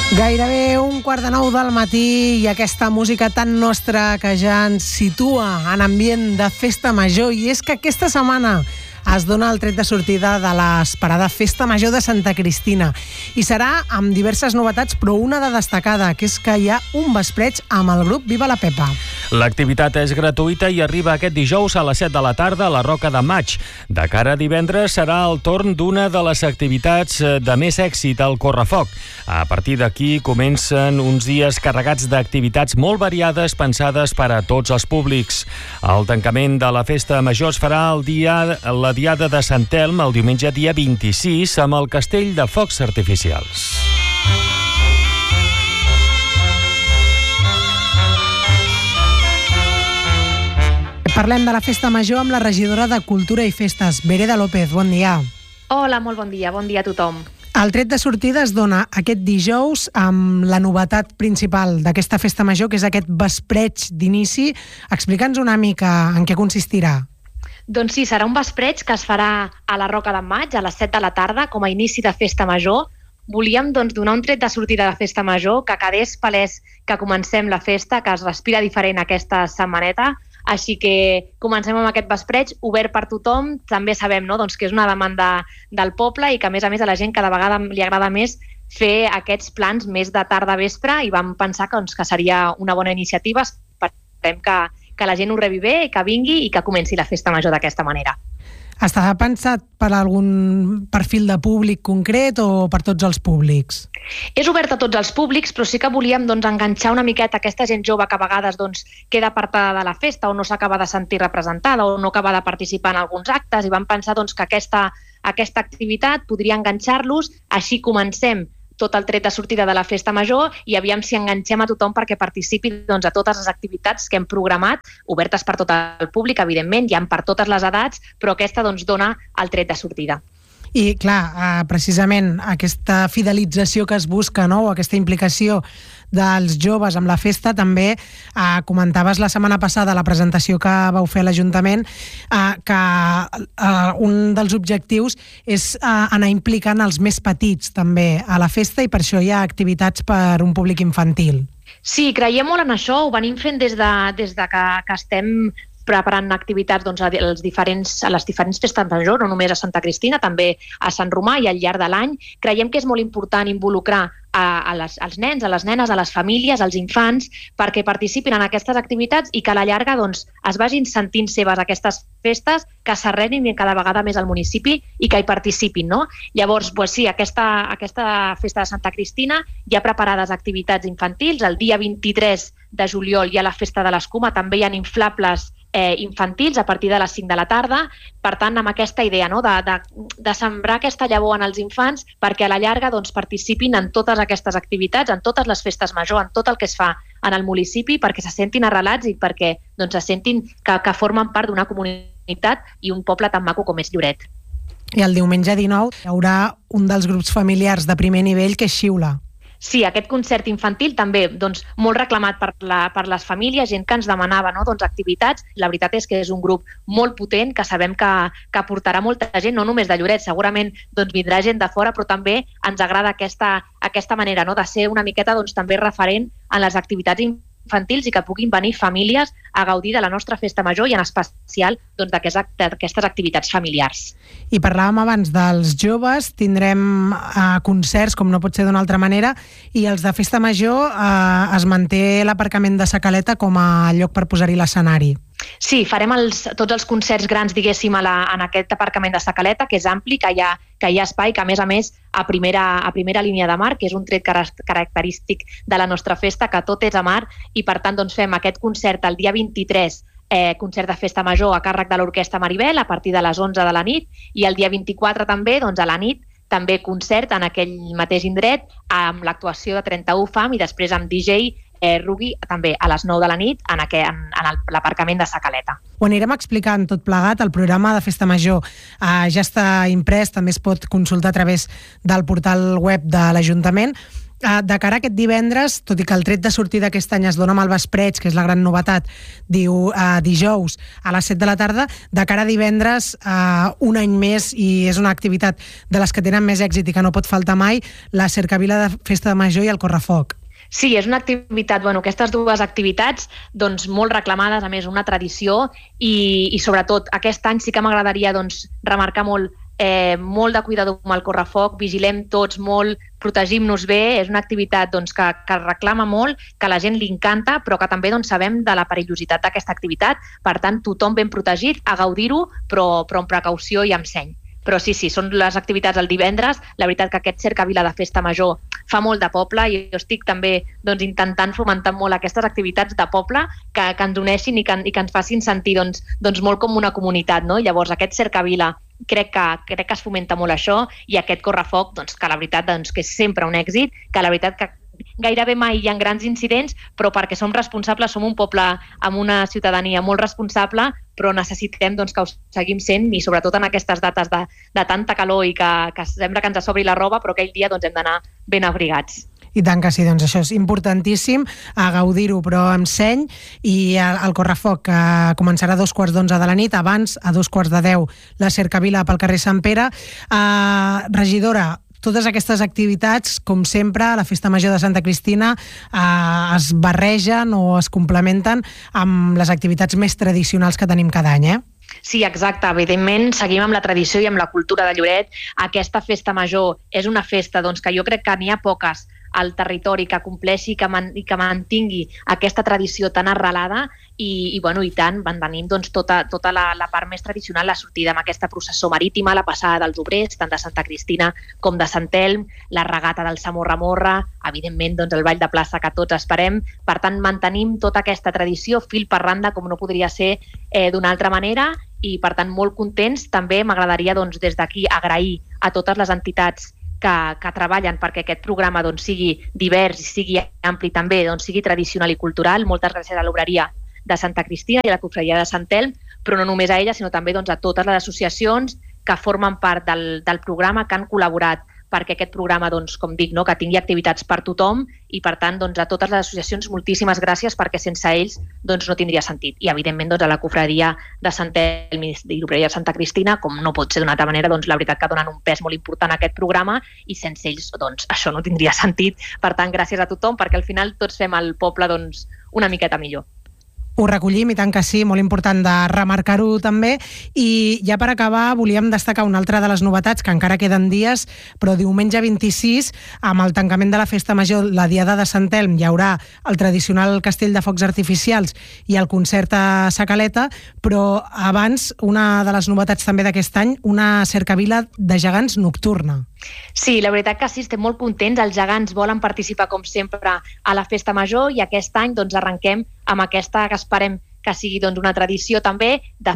Gairebé 8:45 del matí i aquesta música tan nostra que ja ens situa en ambient de festa major. I és que aquesta setmana es dona el tret de sortida de l'esperada Festa Major de Santa Cristina. I serà amb diverses novetats, però una de destacada, que és que hi ha un vespreig amb el grup Viva la Pepa. L'activitat és gratuïta i arriba aquest dijous a les 7 de la tarda a la Roca de Maig. De cara a divendres serà el torn d'una de les activitats de més èxit, el Correfoc. A partir d'aquí comencen uns dies carregats d'activitats molt variades pensades per a tots els públics. El tancament de la Festa Major es farà la Diada de Sant Elm el diumenge dia 26 amb el castell de focs artificials. Parlem de la Festa Major amb la regidora de Cultura i Festes, Vereda López. Bon dia. Hola, molt bon dia a tothom. El tret de sortida es dona aquest dijous amb la novetat principal d'aquesta Festa Major, que és aquest vespreig d'inici. Explica'ns una mica en què consistirà. Doncs sí, serà un vespreig que es farà a la Roca de Maig a les 7 de la tarda com a inici de Festa Major. Volíem donar un tret de sortida de Festa Major, que quedés palès que comencem la festa, que es respira diferent aquesta setmaneta. Així que comencem amb aquest vespreig obert per tothom. També sabem que és una demanda del poble i que a més a la gent cada vegada li agrada més fer aquests plans més de tarda-vespre i vam pensar que seria una bona iniciativa. Esperem que la gent ho rebi bé, que vingui i que comenci la Festa Major d'aquesta manera. Està pensat per algun perfil de públic concret o per tots els públics? És obert a tots els públics, però sí que volíem enganxar una miqueta aquesta gent jove que a vegades queda apartada de la festa o no s'acaba de sentir representada o no acaba de participar en alguns actes, i vam pensar que aquesta activitat podria enganxar-los. Així comencem tot el tret de sortida de la Festa Major i aviam si enganxem a tothom perquè participi a totes les activitats que hem programat, obertes per tot el públic, evidentment, hi ha per totes les edats, però aquesta dona el tret de sortida. I clar, precisament aquesta fidelització que es busca, no? Aquesta implicació dels joves amb la festa, també comentaves la setmana passada a la presentació que vau fer a l'Ajuntament que un dels objectius és anar implicant els més petits també a la festa, i per això hi ha activitats per un públic infantil. Sí, creiem molt en això, ho venim fent des de que estem preparant activitats a les diferents festes majors, no només a Santa Cristina, també a Sant Romà i al llarg de l'any. Creiem que és molt important involucrar als nens, a les nenes, a les famílies, als infants, perquè participin en aquestes activitats i que a la llarga es vagin sentint seves aquestes festes, que s'arrelin cada vegada més al municipi i que hi participin, no? Llavors, sí, aquesta festa de Santa Cristina hi ha preparades activitats infantils. El dia 23 de juliol hi ha la Festa de l'Escuma, també hi ha inflables infantils a partir de les 5 de la tarda. Per tant, amb aquesta idea de sembrar aquesta llavor en els infants perquè a la llarga participin en totes aquestes activitats, en totes les festes major, en tot el que es fa en el municipi, perquè se sentin arrelats i perquè se sentin que formen part d'una comunitat i un poble tan maco com és Lloret. I el diumenge 19 hi haurà un dels grups familiars de primer nivell, que és Xiula. Sí, aquest concert infantil també molt reclamat per les famílies, gent que ens demanava activitats. La veritat és que és un grup molt potent, que sabem que portarà molta gent, no només de Lloret, segurament vindrà gent de fora, però també ens agrada aquesta manera de ser una miqueta també referent en les activitats infantils i que puguin venir famílies a gaudir de la nostra Festa Major i en especial d'aquestes activitats familiars. I parlàvem abans dels joves, tindrem concerts, com no pot ser d'una altra manera, i els de Festa Major es manté l'aparcament de Sa Caleta com a lloc per posar-hi l'escenari. Sí, farem tots els concerts grans, diguéssim, en aquest aparcament de Sa Caleta, que és ampli, que hi ha espai, que a més a primera línia de mar, que és un tret característic de la nostra festa, que tot és a mar, i per tant fem aquest concert el dia 23, concert de Festa Major a càrrec de l'Orquestra Maribel a partir de les 11 de la nit, i el dia 24 també, a la nit, també concert en aquell mateix indret amb l'actuació de 31 FAM i després amb DJ Rugui també a les 9 de la nit en l'aparcament de Sa Caleta. Ho anirem explicant tot plegat. El programa de Festa Major ja està imprès, també es pot consultar a través del portal web de l'Ajuntament. de cara a aquest divendres, tot i que el tret de sortida aquest any es dona amb el vespreig, que és la gran novetat, dijous a les 7 de la tarda, de cara a divendres, un any més, i és una activitat de les que tenen més èxit i que no pot faltar mai, la cercavila de Festa Major i el correfoc. Sí, és una activitat, aquestes dues activitats doncs, molt reclamades, a més una tradició i sobretot aquest any sí que m'agradaria remarcar molt de cuidador amb el correfoc, vigilem tots molt, protegim-nos bé, és una activitat que reclama molt, que a la gent li encanta, però que també sabem de la perillositat d'aquesta activitat, per tant tothom ben protegit, a gaudir-ho, però amb precaució i amb seny. Però sí, són les activitats el divendres. La veritat que aquest cercavila de Festa Major fa molt de poble i jo estic també intentant fomentar molt aquestes activitats de poble que ens uneixin i que ens facin sentir molt com una comunitat. No? Llavors aquest cercavila crec que es fomenta molt això i aquest correfoc, que la veritat que és sempre un èxit, que la veritat que gairebé mai hi ha grans incidents, però perquè som responsables, som un poble amb una ciutadania molt responsable, però necessitem que ho seguim sent i sobretot en aquestes dates de tanta calor i que sembla que ens sobri la roba, però aquell dia hem d'anar ben abrigats. I tant que sí, això és importantíssim, a gaudir-ho, però amb seny, i el correfoc que començarà a 11:15 de la nit, abans, a 11:45, la cercavila pel carrer Sant Pere. Regidora, totes aquestes activitats, com sempre, a la Festa Major de Santa Cristina es barregen o es complementen amb les activitats més tradicionals que tenim cada any, Sí, exacte. Evidentment, seguim amb la tradició i amb la cultura de Lloret. Aquesta Festa Major és una festa que jo crec que n'hi ha poques al territori que compleixi i que mantingui aquesta tradició tan arrelada i tant, mantenim tota la part més tradicional, la sortida amb aquesta processó marítima, la passada dels obrers, tant de Santa Cristina com de Sant Elm, la regata del Samorra-Morra, evidentment el ball de plaça que tots esperem. Per tant, mantenim tota aquesta tradició fil per randa, com no podria ser d'una altra manera, i per tant molt contents. També m'agradaria des d'aquí agrair a totes les entitats que treballen perquè aquest programa sigui divers i sigui ampli també, sigui tradicional i cultural. Moltes gràcies a l'Obreria de Santa Cristina i a la Cofradia de Sant Elm, però no només a ella, sinó també a totes les associacions que formen part del programa, que han col·laborat perquè aquest programa, com dic, que tingui activitats per tothom i, per tant, a totes les associacions moltíssimes gràcies, perquè sense ells no tindria sentit. I, evidentment, a la Cofradia de Sant Elm i l'Obreria de Santa Cristina, com no pot ser d'una altra manera, la veritat que donen un pes molt important a aquest programa i sense ells això no tindria sentit. Per tant, gràcies a tothom, perquè al final tots fem el poble una miqueta millor. Ho recollim, i tant que sí, molt important de remarcar-ho també. I ja per acabar volíem destacar una altra de les novetats, que encara queden dies, però diumenge 26, amb el tancament de la Festa Major, la Diada de Sant Elm, hi haurà el tradicional castell de focs artificials i el concert a Sa Caleta, però abans, una de les novetats també d'aquest any, una cercavila de gegants nocturna. Sí, la veritat que sí, estem molt contents. Els gegants volen participar, com sempre, a la Festa Major i aquest any arrenquem amb aquesta que esperem que sigui una tradició també de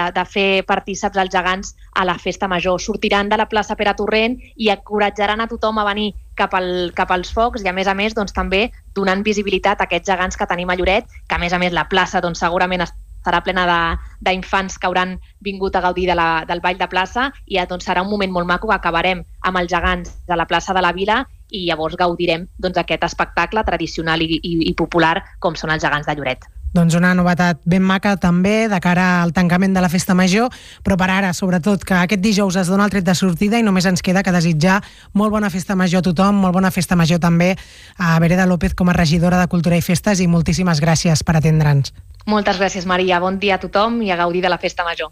fer partíceps als gegants a la Festa Major. Sortiran de la plaça Pere Torrent i encoratjaran a tothom a venir cap als focs i, a més, també donant visibilitat a aquests gegants que tenim a Lloret, que, a més, la plaça segurament estarà plena d'infants que hauran vingut a gaudir del ball de plaça i serà un moment molt maco que acabarem amb els gegants de la plaça de la Vila i llavors gaudirem aquest espectacle tradicional i popular com són els gegants de Lloret. Doncs una novetat ben maca també de cara al tancament de la Festa Major, però per ara, sobretot, que aquest dijous es dona el tret de sortida i només ens queda que desitjar molt bona Festa Major a tothom, molt bona Festa Major també a Vereda López com a regidora de Cultura i Festes, i moltíssimes gràcies per atendre'ns. Moltes gràcies, Maria. Bon dia a tothom i a gaudir de la Festa Major.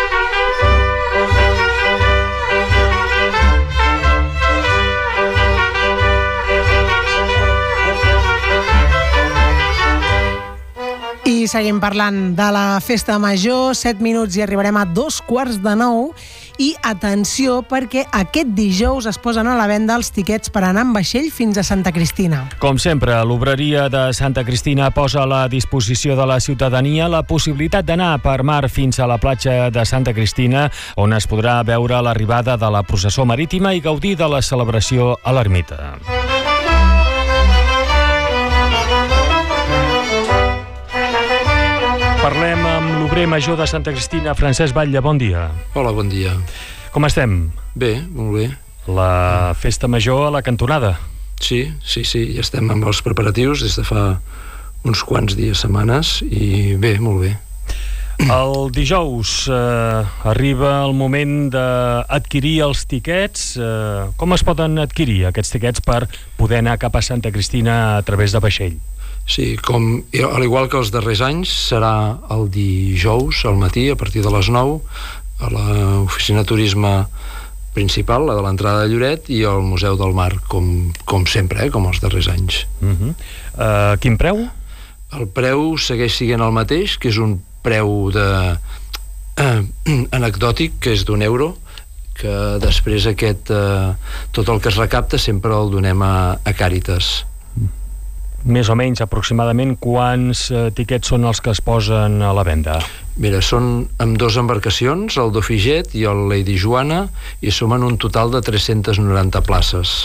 I seguim parlant de la Festa Major, 7 minuts i arribarem a 8:45. I atenció, perquè aquest dijous es posen a la venda els tiquets per anar amb vaixell fins a Santa Cristina. Com sempre, l'Obreria de Santa Cristina posa a la disposició de la ciutadania la possibilitat d'anar per mar fins a la platja de Santa Cristina, on es podrà veure l'arribada de la processó marítima i gaudir de la celebració a l'ermita. Parlem amb l'obrer major de Santa Cristina, Francesc Batlle, bon dia. Hola, bon dia. Com estem? Bé, molt bé. La Festa Major a la cantonada. Sí, ja estem amb els preparatius des de fa uns quants dies, setmanes, i bé, molt bé. El dijous arriba el moment d'adquirir els tiquets. Com es poden adquirir aquests tiquets per poder anar cap a Santa Cristina a través de vaixell? Sí, al igual que els darrers anys, serà el dijous al matí a partir de les 9 a l'oficina de turisme principal, la de l'entrada de Lloret, i al Museu del Mar, com sempre, com els darrers anys. Quin preu? El preu segueix sent el mateix, que és un preu anecdòtic, que és d'€1, que després tot el que es recapta sempre el donem a Càritas. Més o menys, aproximadament, quants tiquets són els que es posen a la venda? Mira, són amb 2 embarcacions, el Dauphijet i el Lady Joana, i sumen un total de 390 places.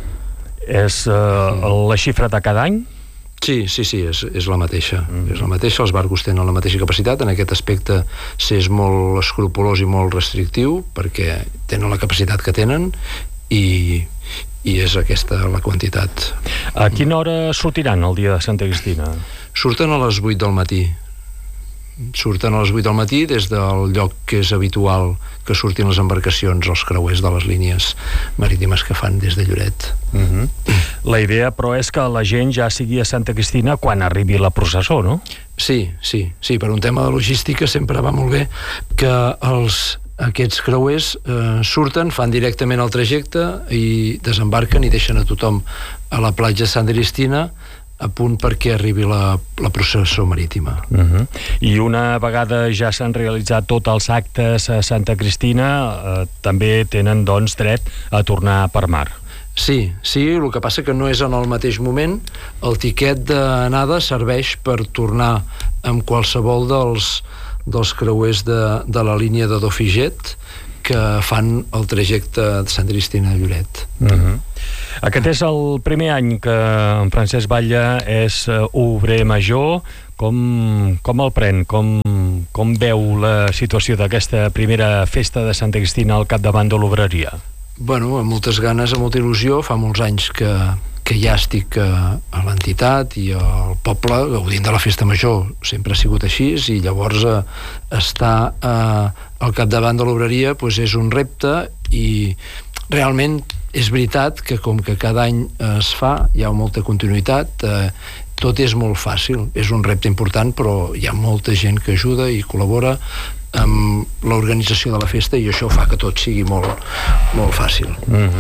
És la xifra de cada any? Sí, és la mateixa. És la mateixa, els barcos tenen la mateixa capacitat. En aquest aspecte s'és molt escrupolós i molt restrictiu, perquè tenen la capacitat que tenen, i és aquesta la quantitat. A quina hora sortiran el dia de Santa Cristina? Surten a les 8 del matí. Surten a les 8 del matí des del lloc que és habitual que surtin les embarcacions, els creuers de les línies marítimes que fan des de Lloret. La idea, però, és que la gent ja sigui a Santa Cristina quan arribi la processó, no? Sí, per un tema de logística sempre va molt bé que aquests creuers surten, fan directament el trajecte i desembarquen i deixen a tothom a la platja de Santa Cristina a punt perquè arribi la processó marítima. I una vegada ja s'han realitzat tots els actes a Santa Cristina, també tenen, doncs, dret a tornar per mar. Sí, el que passa que no és en el mateix moment. El tiquet d'anada serveix per tornar amb qualsevol dels creuers de la línia de Dauphijet que fan el trajecte de Santa Cristina a Lloret. Aquest és el primer any que en Francesc Batlle és obrer major. Com el pren? Com veu la situació d'aquesta primera festa de Santa Cristina al capdavant de l'obreria? Bueno, amb moltes ganes, amb molta il·lusió. Fa molts anys que ja estic a l'entitat i al poble gaudint de la festa major. Sempre ha sigut així, i llavors estar al capdavant de l'obreria és un repte, i realment és veritat que com que cada any es fa, hi ha molta continuïtat, tot és molt fàcil. És un repte important, però hi ha molta gent que ajuda i col·labora amb l'organització de la festa, i això fa que tot sigui molt, molt fàcil.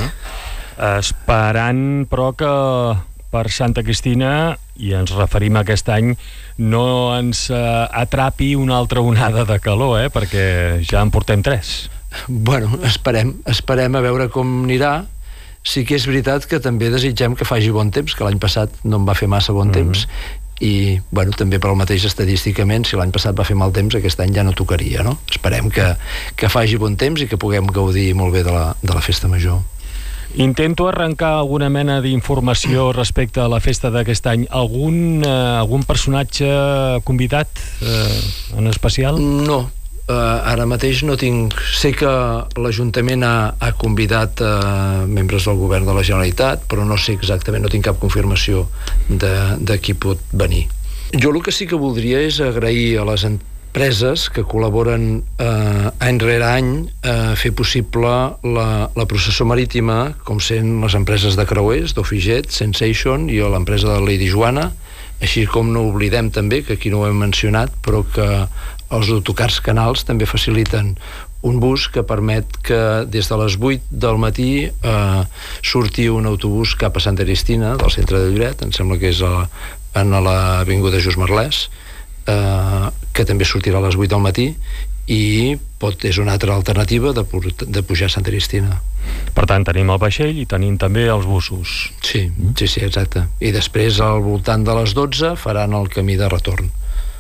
Esperant, però, que per Santa Cristina, i ens referim a aquest any, no ens atrapi una altra onada de calor, perquè ja en portem 3. Bueno, esperem a veure com anirà. Sí que és veritat que també desitgem que faci bon temps, que l'any passat no en va fer massa bon temps, i també per al mateix estadísticament, si l'any passat va fer mal temps, aquest any ja no tocaria, no? Esperem que faci bon temps i que puguem gaudir molt bé de la festa major. Intento arrencar alguna mena d'informació respecte a la festa d'aquest any. Algun personatge convidat en especial? No, ara mateix no tinc. Sé que l'Ajuntament ha convidat membres del govern de la Generalitat, però no sé exactament, no tinc cap confirmació de qui pot venir. Jo el que sí que voldria és agrair a les empreses que col·laboren any rere any a fer possible la processó marítima, com sent les empreses de creuers, Dauphijet, Sensation i l'empresa de Lady Joana, així com no oblidem també, que aquí no ho hem mencionat, però que els autocars Canals també faciliten un bus que permet que des de les 8 del matí surti un autobús cap a Santa Cristina, del centre de Lloret, em sembla que és en l'avinguda Just Merlès, que també sortirà a les 8 del matí, i és una altra alternativa de pujar a Santa Cristina. Per tant, tenim el vaixell i tenim també els busos. Sí, exacte. I després, al voltant de les 12, faran el camí de retorn.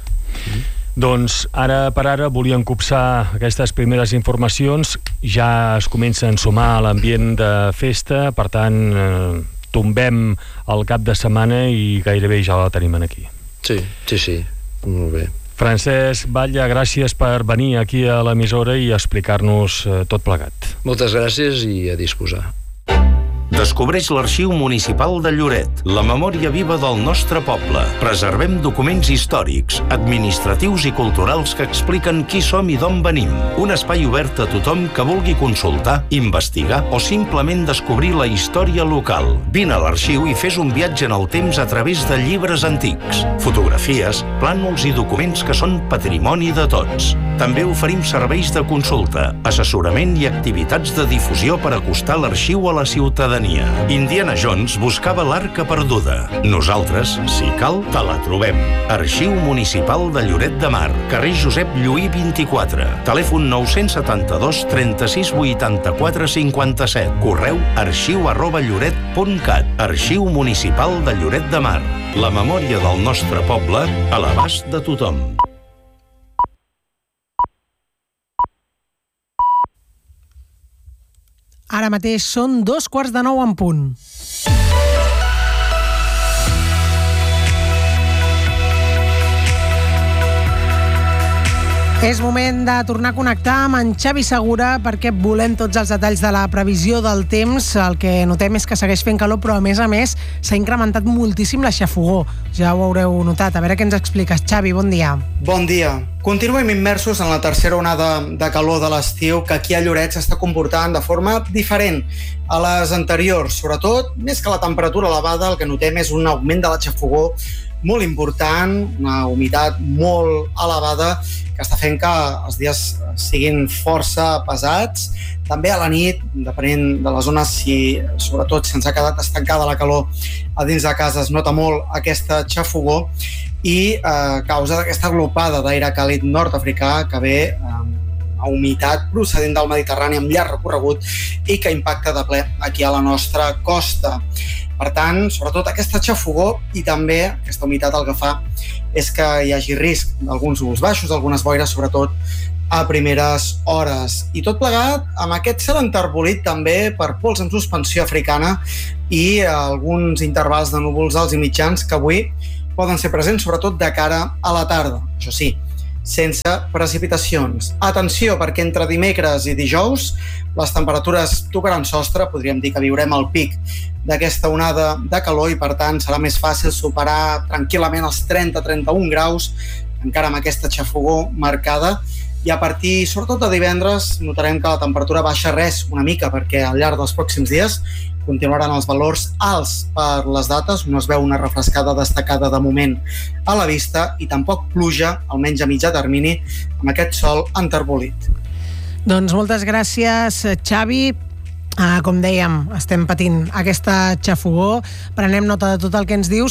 Doncs ara per ara volíem copsar aquestes primeres informacions. Ja es comença a ensumar a l'ambient de festa, per tant, tombem el cap de setmana i gairebé ja la tenim aquí. Sí, molt bé. Francesc Batlle, gràcies per venir aquí a l'emissora i explicar-nos tot plegat. Moltes gràcies i a disposar. Descobreix l'Arxiu Municipal de Lloret, la memòria viva del nostre poble. Preservem documents històrics, administratius i culturals que expliquen qui som i d'on venim. Un espai obert a tothom que vulgui consultar, investigar o simplement descobrir la història local. Vine a l'arxiu i fes un viatge en el temps a través de llibres antics, fotografies, plànols i documents que són patrimoni de tots. També oferim serveis de consulta, assessorament i activitats de difusió per acostar l'arxiu a la ciutadania. Indiana Jones buscava l'arca perduda. Nosaltres, si cal, te la trobem. Arxiu Municipal de Lloret de Mar, carrer Josep Lluí 24, telèfon 972 36 84 57, correu arxiu@lloret.cat. Arxiu Municipal de Lloret de Mar, la memòria del nostre poble a l'abast de tothom. Ara mateix són 8:45 en punt. És moment de tornar a connectar amb en Xavi Segura perquè volem tots els detalls de la previsió del temps. El que notem és que segueix fent calor, però a més s'ha incrementat moltíssim la xafogor. Ja ho haureu notat. A veure què ens expliques. Xavi, bon dia. Bon dia. Continuem immersos en la tercera onada de calor de l'estiu que aquí a Lloret s'està comportant de forma diferent a les anteriors. Sobretot, més que la temperatura elevada, el que notem és un augment de la xafogor molt important, una humitat molt elevada que està fent que els dies siguin força pesats. També a la nit, depenent de les zones, si sobretot se'ns ha quedat estancada la calor a dins de casa, es nota molt aquesta xafogor i a causa d'aquesta glopada d'aire càlid nord-africà que ve a humitat procedent del Mediterrani amb llarg recorregut i que impacta de ple aquí a la nostra costa. Per tant, sobretot aquesta xafogor i també aquesta humitat el que fa és que hi hagi risc d'alguns núvols baixos, d'algunes boires, sobretot a primeres hores. I tot plegat amb aquest cel enterbolit també per pols en suspensió africana i alguns intervals de núvols alts i mitjans que avui poden ser presents sobretot de cara a la tarda. Això sí, sense precipitacions. Atenció, perquè entre dimecres i dijous les temperatures tocaran sostre, podríem dir que viurem el pic d'aquesta onada de calor i per tant serà més fàcil superar tranquil·lament els 30-31 graus, encara amb aquesta xafogor marcada, i a partir, sobretot de divendres, notarem que la temperatura baixa una mica perquè al llarg dels pròxims dies continuaran els valors alts per les dates, no es veu una refrescada destacada de moment a la vista i tampoc pluja, almenys a mitjà termini, amb aquest sol enterbolit. Doncs moltes gràcies, Xavi. Com dèiem, estem patint aquesta xafogor, prenem nota de tot el que ens dius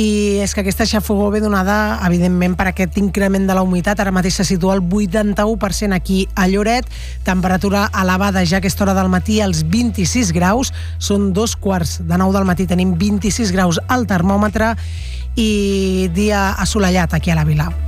i és que aquesta xafogor ve donada, evidentment, per aquest increment de la humitat. Ara mateix se situa al 81% aquí a Lloret, temperatura elevada ja a aquesta hora del matí als 26 graus, són 8:45 del matí, tenim 26 graus al termòmetre i dia assolellat aquí a la vila.